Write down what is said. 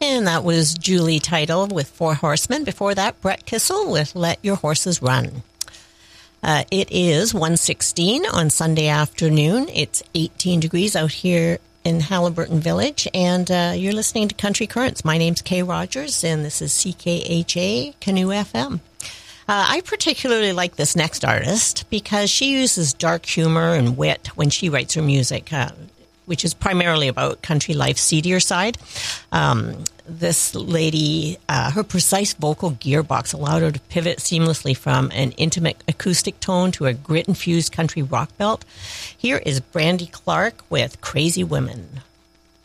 And that was Julie Title with Four Horsemen. Before that, Brett Kissel with Let Your Horses Run. It is 1:16 on Sunday afternoon. It's 18 degrees out here in Halliburton Village, and you're listening to Country Currents. My name's Kay Rogers, and this is CKHA Canoe FM. I particularly like this next artist because she uses dark humor and wit when she writes her music, which is primarily about country life's seedier side. This lady, her precise vocal gearbox allowed her to pivot seamlessly from an intimate acoustic tone to a grit-infused country rock belt. Here is Brandy Clark with Crazy Women.